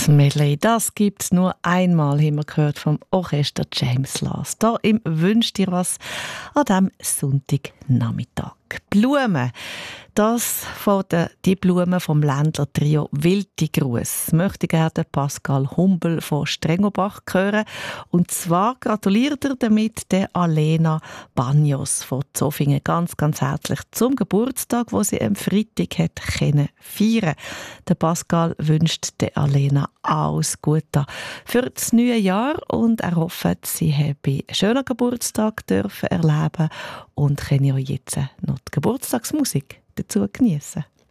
Medley, das gibt's nur einmal, haben wir gehört vom Orchester James Last. Da im «Wünsch dir was» an diesem Sonntagnachmittag. Blumen, die Blumen vom Ländler-Trio «Wilde Gruß» möchte gerne Pascal Humbel von Strengobach hören. Und zwar gratuliert er damit der Alena Banyos von Zofingen ganz, ganz herzlich zum Geburtstag, wo sie am Freitag hat feiern. Der Pascal wünscht der Alena alles Gute für das neue Jahr und er hofft, sie habe einen schönen Geburtstag dürfen erleben und kann ja jetzt noch die Geburtstagsmusik dazu genießen.